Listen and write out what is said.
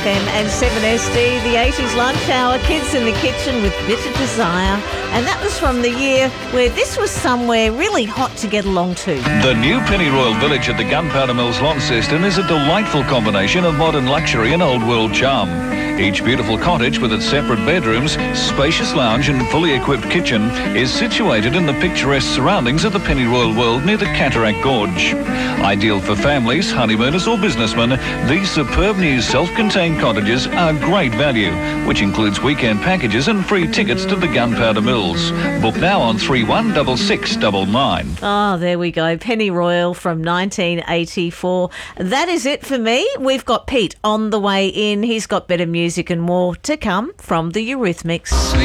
FM and 7SD, the 80s lunch hour, Kids in the Kitchen with Bitter Desire. And that was from the year where this was somewhere really hot to get along to. The new Pennyroyal Village at the Gunpowder Mills Launceston is a delightful combination of modern luxury and old world charm. Each beautiful cottage with its separate bedrooms, spacious lounge and fully equipped kitchen is situated in the picturesque surroundings of the Pennyroyal World near the Cataract Gorge. Ideal for families, honeymooners or businessmen, these superb new self-contained cottages are great value, which includes weekend packages and free tickets to the Gunpowder Mills. Book now on 316699. Oh, there we go. Pennyroyal from 1984. That is it for me. We've got Pete on the way in. He's got better music and more to come from the Eurythmics.